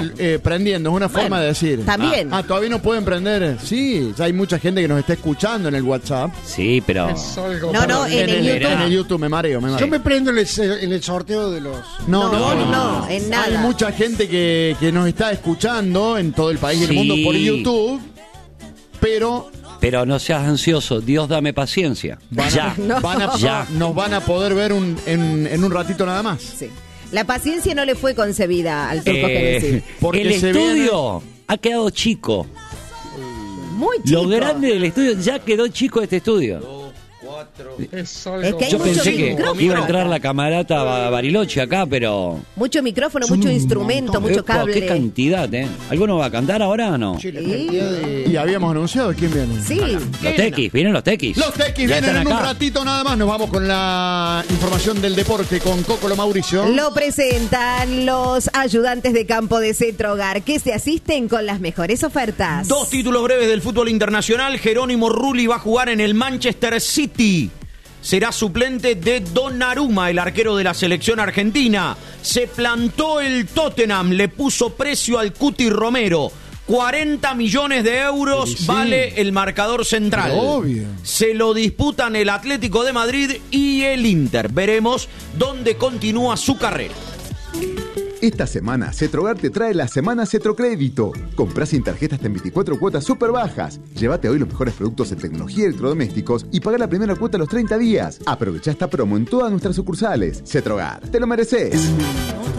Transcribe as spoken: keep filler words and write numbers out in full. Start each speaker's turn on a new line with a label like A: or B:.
A: eh, prendiendo, es una
B: Bueno,
A: forma de decir.
B: también.
A: Ah, todavía no pueden prender. Sí, ya hay mucha gente que nos está escuchando en el WhatsApp.
C: Sí, pero...
B: No, no, en el YouTube.
A: En el YouTube me mareo, me mareo.
D: Yo me prendo en el, en el sorteo de los...
A: No,
B: No,
A: no, no,
B: no, en nada.
A: Hay mucha gente que, que nos está escuchando en todo el país y el
C: Sí.
A: mundo por YouTube, pero
C: Pero no seas ansioso, Dios dame paciencia.
A: van a,
C: Ya.
B: No.
A: van a-
C: Ya.
A: nos van a poder ver un- en, en un ratito nada más.
B: Sí. La paciencia no le fue concebida al turco
C: Eh,
B: Genesi.
A: Porque
C: el
A: se
C: estudio ha quedado chico.
B: Muy chico.
C: Lo grande del estudio, ya quedó chico este estudio.
B: Es que hay
C: Yo
B: mucho
C: pensé que
B: micrófono.
C: iba a entrar la camarata Ba- Bariloche acá, pero...
B: Mucho micrófono, mucho instrumento, mucho
C: Epa,
B: cable.
C: qué cantidad, ¿eh? ¿Alguno va a cantar ahora o no?
D: Sí, la
B: Sí.
D: cantidad de...
A: Y habíamos anunciado quién viene.
B: Sí.
C: Los tequis, vienen los tequis.
A: Los tequis
C: Ya
A: vienen
C: están
A: en un
C: acá.
A: ratito nada más. Nos vamos con la información del deporte con Cocolo Mauricio.
B: Lo presentan los ayudantes de campo de Cetrogar, que se asisten con las mejores ofertas.
E: Dos títulos breves del fútbol internacional. Jerónimo Rulli va a jugar en el Manchester City. Será suplente de Donnarumma, el arquero de la selección argentina. Se plantó el Tottenham, le puso precio al Cuti Romero. cuarenta millones de euros
A: Sí, sí.
E: vale el marcador central.
A: Pero obvio.
E: Se lo disputan el Atlético de Madrid y el Inter. Veremos dónde continúa su carrera.
F: Esta semana, Cetrogar te trae la Semana Cetrocrédito. Comprá sin tarjeta hasta en veinticuatro cuotas súper bajas. Llévate hoy los mejores productos en tecnología y electrodomésticos y paga la primera cuota a los treinta días. Aprovecha esta promo en todas nuestras sucursales. Cetrogar, te lo mereces.